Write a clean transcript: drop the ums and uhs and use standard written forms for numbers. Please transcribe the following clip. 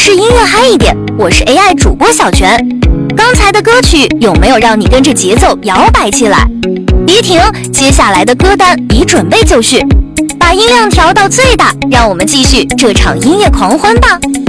时音乐嗨一点，我是 AI 主播小泉。刚才的歌曲有没有让你跟着节奏摇摆起来？别停，接下来的歌单已准备就绪，把音量调到最大，让我们继续这场音乐狂欢吧。